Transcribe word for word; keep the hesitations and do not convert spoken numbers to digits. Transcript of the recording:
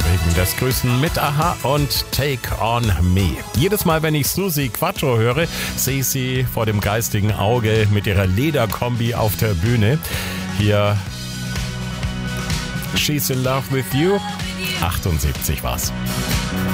wegen des Grüßen mit Aha und Take on Me. Jedes Mal, wenn ich Suzi Quattro höre, sehe ich sie vor dem geistigen Auge mit ihrer Lederkombi auf der Bühne. Hier She's in Love with You. achtundsiebzig war's.